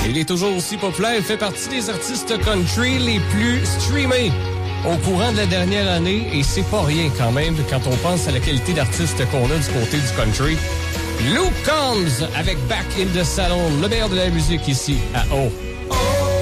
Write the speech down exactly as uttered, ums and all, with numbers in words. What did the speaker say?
Il est toujours aussi populaire. Il fait partie des artistes country les plus streamés au courant de la dernière année. Et c'est pas rien quand même quand on pense à la qualité d'artiste qu'on a du côté du country. Luke Combs avec Back in the Salon. Le meilleur de la musique ici à O.